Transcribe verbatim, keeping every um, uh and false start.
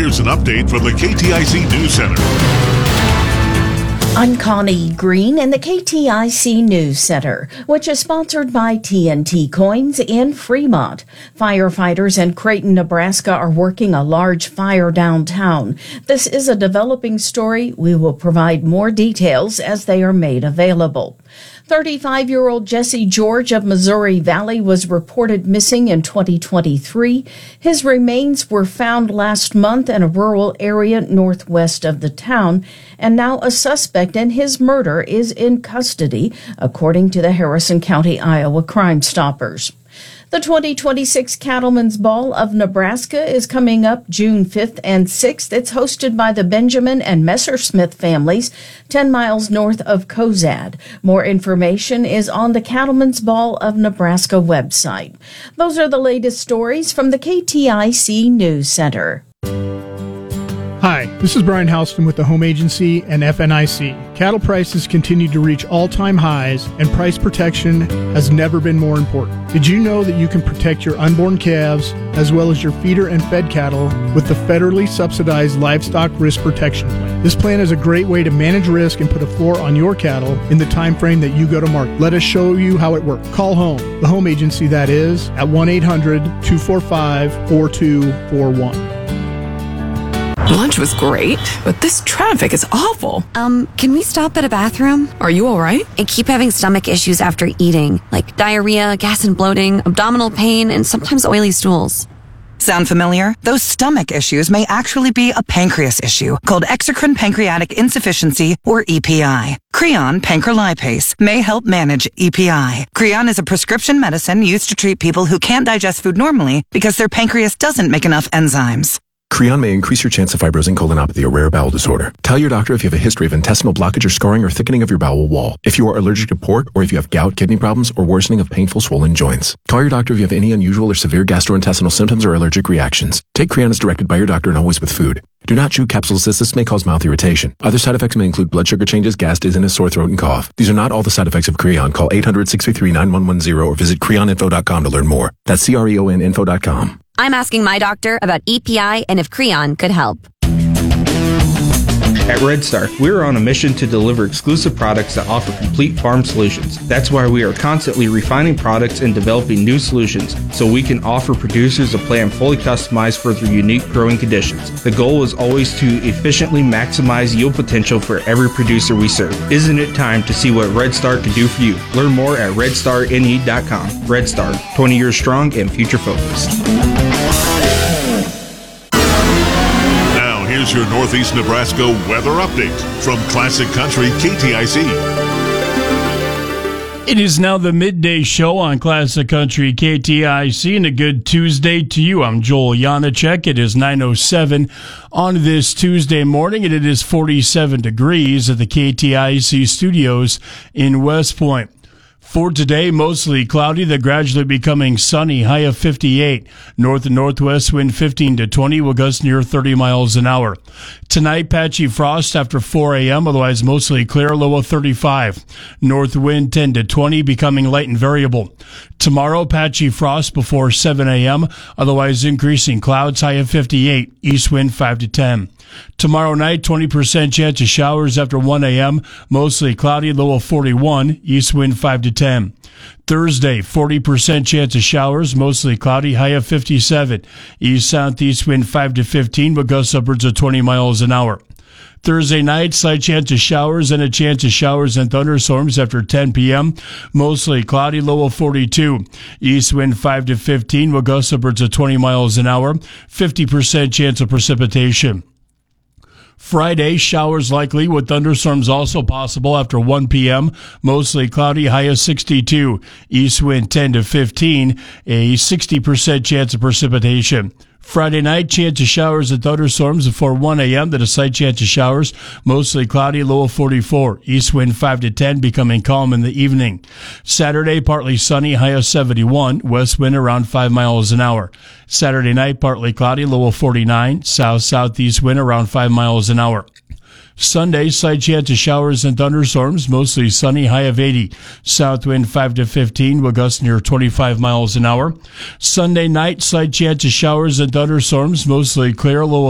here's an update from the K T I C News Center. I'm Connie Green in the K T I C News Center, which is sponsored by T N T Coins in Fremont. Firefighters in Creighton, Nebraska are working a large fire downtown. This is a developing story. We will provide more details as they are made available. thirty-five-year-old Jesse George of Missouri Valley was reported missing in twenty twenty-three. His remains were found last month in a rural area northwest of the town, and now a suspect in his murder is in custody, according to the Harrison County, Iowa Crime Stoppers. The twenty twenty-six Cattlemen's Ball of Nebraska is coming up June fifth and sixth. It's hosted by the Benjamin and Messersmith families, ten miles north of Cozad. More information is on the Cattlemen's Ball of Nebraska website. Those are the latest stories from the K T I C News Center. Hi, this is Brian Houston with the Home Agency and F N I C. Cattle prices continue to reach all-time highs, and price protection has never been more important. Did you know that you can protect your unborn calves as well as your feeder and fed cattle with the federally subsidized Livestock Risk Protection Plan? This plan is a great way to manage risk and put a floor on your cattle in the time frame that you go to market. Let us show you how it works. Call home, the Home Agency that is, at one eight hundred two four five four two four one. Lunch was great, but this traffic is awful. Um, can we stop at a bathroom? Are you all right? I keep having stomach issues after eating, like diarrhea, gas and bloating, abdominal pain, and sometimes oily stools. Sound familiar? Those stomach issues may actually be a pancreas issue called exocrine pancreatic insufficiency, or E P I. Creon pancrelipase may help manage E P I. Creon is a prescription medicine used to treat people who can't digest food normally because their pancreas doesn't make enough enzymes. Creon may increase your chance of fibrosing colonopathy, a rare bowel disorder. Tell your doctor if you have a history of intestinal blockage or scarring or thickening of your bowel wall. If you are allergic to pork, or if you have gout, kidney problems, or worsening of painful swollen joints. Call your doctor if you have any unusual or severe gastrointestinal symptoms or allergic reactions. Take Creon as directed by your doctor and always with food. Do not chew capsules as this may cause mouth irritation. Other side effects may include blood sugar changes, gas, dizziness, sore throat, and cough. These are not all the side effects of Creon. Call eight hundred six three three nine one one zero or visit creon info dot com to learn more. That's C R E O N info dot com. I'm asking my doctor about E P I and if Creon could help. At Red Star, we are on a mission to deliver exclusive products that offer complete farm solutions. That's why we are constantly refining products and developing new solutions so we can offer producers a plan fully customized for their unique growing conditions. The goal is always to efficiently maximize yield potential for every producer we serve. Isn't it time to see what Red Star can do for you? Learn more at red star N E dot com. Red Star, twenty years strong and future focused. Here's your Northeast Nebraska weather update from Classic Country K T I C. It is now the midday show on Classic Country K T I C, and a good Tuesday to you. I'm Joel Janacek. It is nine oh seven on this Tuesday morning, and it is forty-seven degrees at the K T I C studios in West Point. For today, mostly cloudy, then gradually becoming sunny, high of fifty-eight. North and northwest wind fifteen to twenty, will gust near thirty miles an hour. Tonight, patchy frost after four a.m., otherwise mostly clear, low of thirty-five. North wind ten to twenty, becoming light and variable. Tomorrow, patchy frost before seven a.m., otherwise increasing clouds, high of fifty-eight. East wind five to ten. Tomorrow night, twenty percent chance of showers after one a.m., mostly cloudy, low of forty-one, east wind five to ten. Thursday, forty percent chance of showers, mostly cloudy, high of fifty-seven, east-southeast wind five to fifteen, but gusts upwards of twenty miles an hour. Thursday night, slight chance of showers and a chance of showers and thunderstorms after ten p.m., mostly cloudy, low of forty-two, east wind five to fifteen, with gusts upwards of twenty miles an hour, fifty percent chance of precipitation. Friday, showers likely with thunderstorms also possible after one p.m., mostly cloudy, high of sixty-two, east wind ten to fifteen, a sixty percent chance of precipitation. Friday night, chance of showers and thunderstorms before one a.m. Then a slight chance of showers, mostly cloudy, low of forty-four. East wind five to ten, becoming calm in the evening. Saturday, partly sunny, high of seventy-one. West wind around five miles an hour. Saturday night, partly cloudy, low of forty-nine. South-southeast wind around five miles an hour. Sunday, slight chance of showers and thunderstorms, mostly sunny, high of eighty. South wind five to fifteen, will gust near twenty-five miles an hour. Sunday night, slight chance of showers and thunderstorms, mostly clear, low